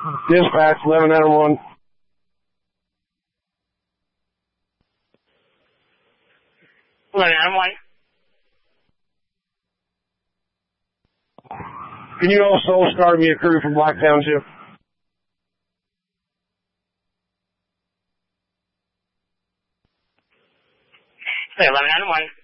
Dispatch 1191. Can you also start me a crew from Black Township? Hey, 1191.